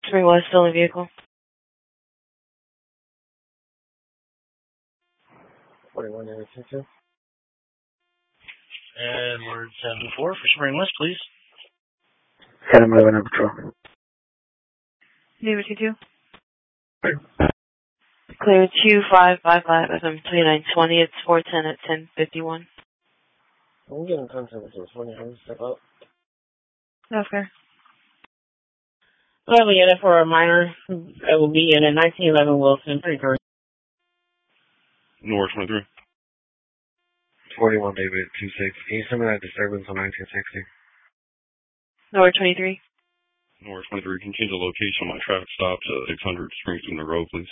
Spring West, still in vehicle. 41 David 22. Edward 74 for Spring West, please. 711 on patrol. David 22. Clear 2555 FM 2920. It's 410 at 1051. Can we get in contact with this one? Step up. That's fair. Lovely unit for a minor. It will be in a 1911 Wilson. Pretty good. North 23. 41 David 26. Can you send me that disturbance on 1960? North 23. North 23. Can you change the location of my traffic stop to 600 Springstone Road, please?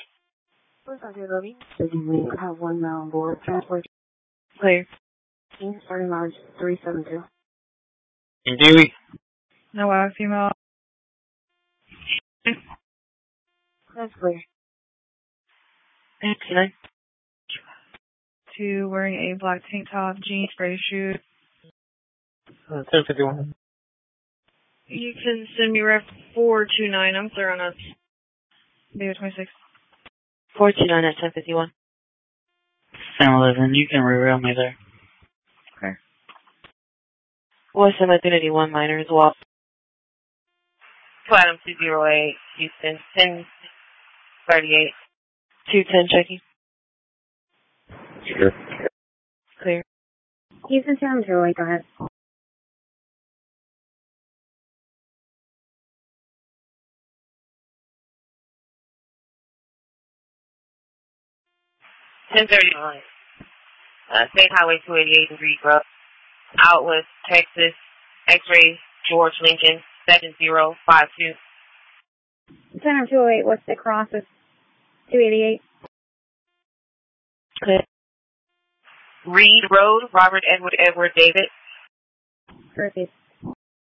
We have 1 mile on board. Transport. Clear. Starting mileage 372. And Dewey? No female. That's clear. 59. 2 wearing a black tank top, jeans, gray shoes. 1051. You can send me ref 429. I'm clear on us. David 26. 429 at 1051. 1011. You can reroute me there. Okay. West Semi 391 minor as well. Platinum 208, Houston 1038. 210 checking. Sure. Clear. Houston 708, go ahead. State Highway 288 in Greenbrook. Out with Texas, X-ray, George Lincoln, 7052. Center 208, what's the cross with 288? Clear. Reed Road, Robert Edward David. Perfect.